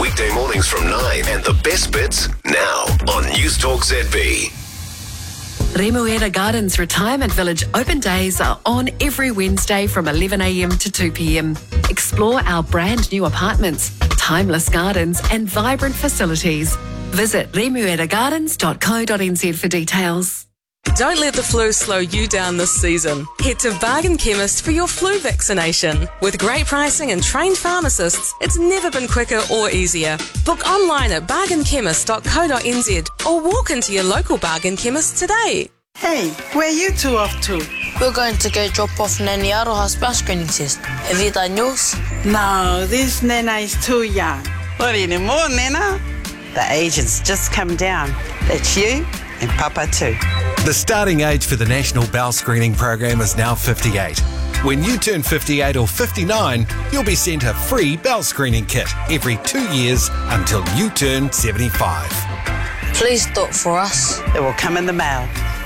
Weekday mornings from 9 and the best bits now on News Talk ZB. Remuera Gardens Retirement Village open days are on every Wednesday from 11am to 2pm. Explore our brand new apartments, timeless gardens and vibrant facilities. Visit remueragardens.co.nz for details. Don't let the flu slow you down this season. Head to Bargain Chemist for your flu vaccination. With great pricing and trained pharmacists, it's never been quicker or easier. Book online at bargainchemist.co.nz or walk into your local Bargain Chemist today. Hey, where are you two off to? We're going to go drop off Nanny Aroha's bell screening test. Have you done yours? No, this Nana is too young. What anymore, Nana? The age has just come down. That's you and Papa too. The starting age for the National Bowel Screening Program is now 58. When you turn 58 or 59, you'll be sent a free bowel screening kit every 2 years until you turn 75. Please do it for us. It will come in the mail.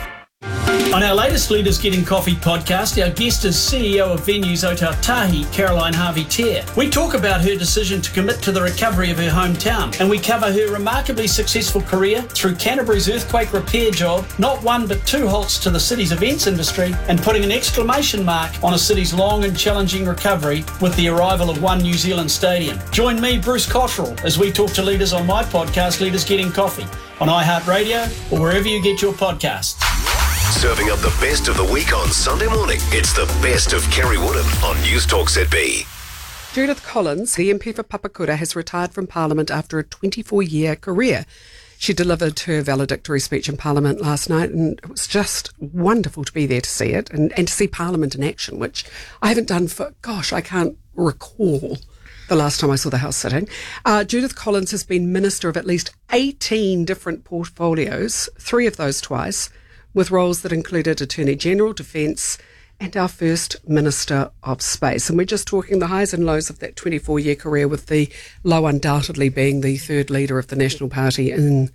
On our latest Leaders Getting Coffee podcast, our guest is CEO of Venues Otautahi, Caroline Harvey-Tear. We talk about her decision to commit to the recovery of her hometown, and we cover her remarkably successful career through Canterbury's earthquake repair job, not one but two halts to the city's events industry, and putting an exclamation mark on a city's long and challenging recovery with the arrival of One New Zealand Stadium. Join me, Bruce Cottrell, as we talk to leaders on my podcast, Leaders Getting Coffee, on iHeartRadio or wherever you get your podcasts. Serving up the best of the week on Sunday morning. It's the best of Kerry Woodham on News Talk ZB. Judith Collins, the MP for Papakura, has retired from Parliament after a 24-year career. She delivered her valedictory speech in Parliament last night, and it was just wonderful to be there to see it and to see Parliament in action, which I haven't done for, I can't recall the last time I saw the House sitting. Judith Collins has been Minister of at least 18 different portfolios, 3 of those twice, with roles that included Attorney General, Defence, and our first Minister of Space. And we're just talking the highs and lows of that 24-year career, with the low undoubtedly being the third leader of the National Party in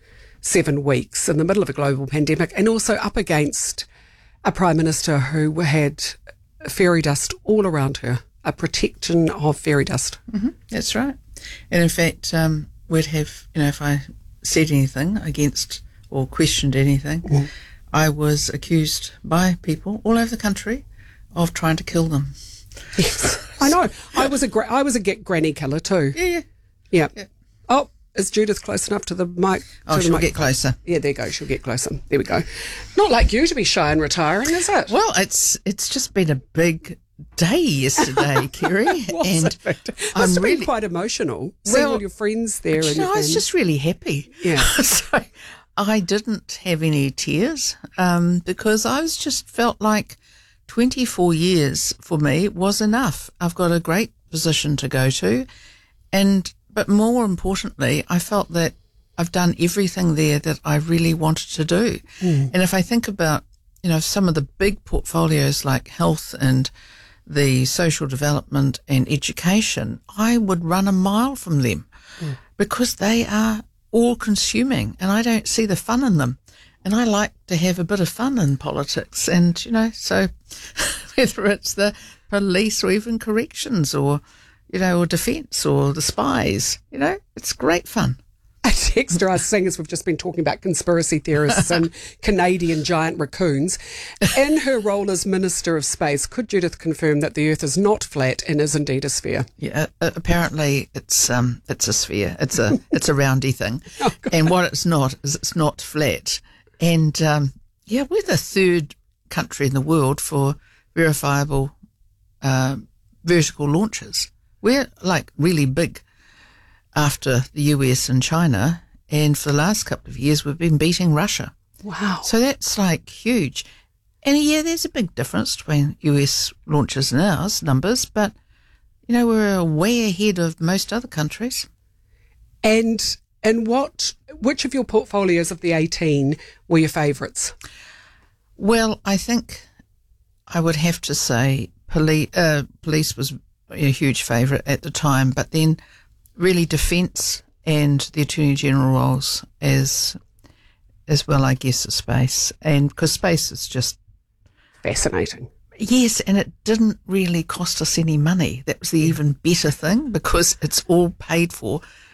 7 weeks in the middle of a global pandemic, and also up against a Prime Minister who had fairy dust all around her, a protection of fairy dust. Mm-hmm, that's right. And in fact, we'd have, if I said anything against or questioned anything, I was accused by people all over the country of trying to kill them. Yes, I know. I was a granny killer too. Yeah. Oh, is Judith close enough to the mic? Oh, she'll get closer. Yeah, there you go. She'll get closer. There we go. Not like you to be shy and retiring, is it? Well, it's just been a big day yesterday, Kerry. And it must have been quite emotional. Seeing all your friends there. I was just really happy. Yeah. So I didn't have any tears because I just felt like 24 years for me was enough. I've got a great position to go to, but more importantly, I felt that I've done everything there that I really wanted to do. And if I think about, some of the big portfolios like health and the social development and education, I would run a mile from them because they are all-consuming, and I don't see the fun in them. And I like to have a bit of fun in politics, and, so whether it's the police or even corrections or, or defence or the spies, it's great fun. A texter us saying, as we've just been talking about conspiracy theorists and Canadian giant raccoons, in her role as Minister of Space, could Judith confirm that the Earth is not flat and is indeed a sphere? Yeah, apparently it's a sphere. It's a roundy thing, and what it's not is it's not flat. And we're the third country in the world for verifiable vertical launches. We're like really big after the US and China, and for the last couple of years we've been beating Russia. Wow. So that's like huge. And there's a big difference between US launches and ours numbers, but we're way ahead of most other countries. And which of your portfolios of the 18 were your favourites? Well, I think I would have to say police was a huge favourite at the time, but then really defence and the Attorney General roles as well, I guess, as space. And because space is just fascinating. Yes, and it didn't really cost us any money. That was the even better thing, because it's all paid for